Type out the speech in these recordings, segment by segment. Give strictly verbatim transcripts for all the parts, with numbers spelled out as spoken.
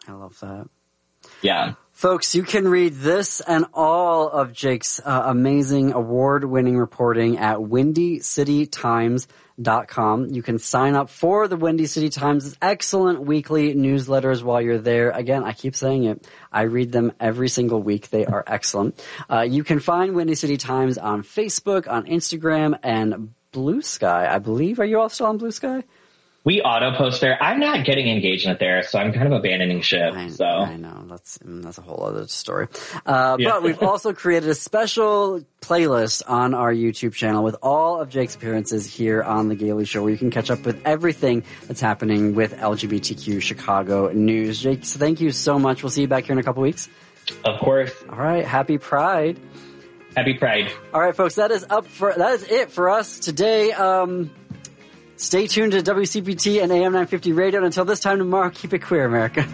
I love that. Yeah. Folks, you can read this and all of Jake's uh, amazing award-winning reporting at windy city times dot com. You can sign up for the Windy City Times' excellent weekly newsletters while you're there. Again, I keep saying it. I read them every single week. They are excellent. Uh, you can find Windy City Times on Facebook, on Instagram, and Blue Sky. I believe. Are you all still on Blue Sky? We auto post there. I'm not getting engagement there, so I'm kind of abandoning ship. I, so I know that's that's a whole other story. Uh, yeah. But we've also created a special playlist on our YouTube channel with all of Jake's appearances here on the Gailey Show, where you can catch up with everything that's happening with L G B T Q Chicago news. Jake, so thank you so much. We'll see you back here in a couple weeks. Of course. All right. Happy Pride. Happy Pride. All right, folks. That is up for that is it for us today. Um, Stay tuned to W C P T and A M nine fifty Radio. And until this time tomorrow, keep it queer, America.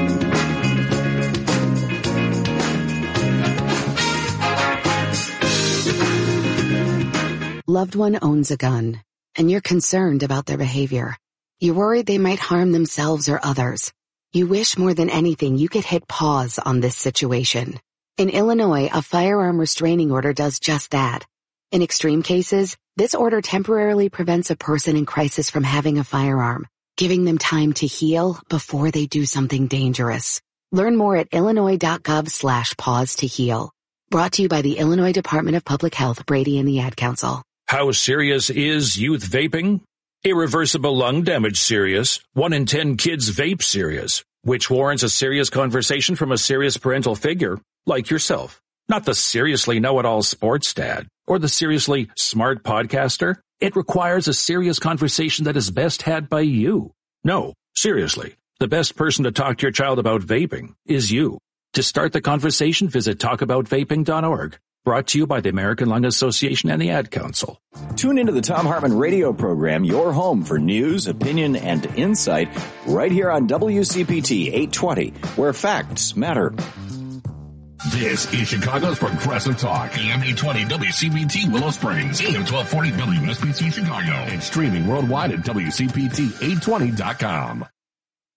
Loved one owns a gun, and you're concerned about their behavior. You're worried they might harm themselves or others. You wish more than anything you could hit pause on this situation. In Illinois, a firearm restraining order does just that. In extreme cases, this order temporarily prevents a person in crisis from having a firearm, giving them time to heal before they do something dangerous. Learn more at illinois.gov slash pause to heal. Brought to you by the Illinois Department of Public Health, Brady and the Ad Council. How serious is youth vaping? Irreversible lung damage serious. One in ten kids vape serious, which warrants a serious conversation from a serious parental figure like yourself. Not the seriously know-it-all sports dad or the seriously smart podcaster. It requires a serious conversation that is best had by you. No, seriously, the best person to talk to your child about vaping is you. To start the conversation, visit talk about vaping dot org. Brought to you by the American Lung Association and the Ad Council. Tune into the Thom Hartmann radio program, your home for news, opinion, and insight, right here on W C P T eight twenty, where facts matter. This is Chicago's Progressive Talk. A M eight twenty W C P T Willow Springs. A M twelve forty W S B C Chicago. And streaming worldwide at W C P T eight twenty dot com.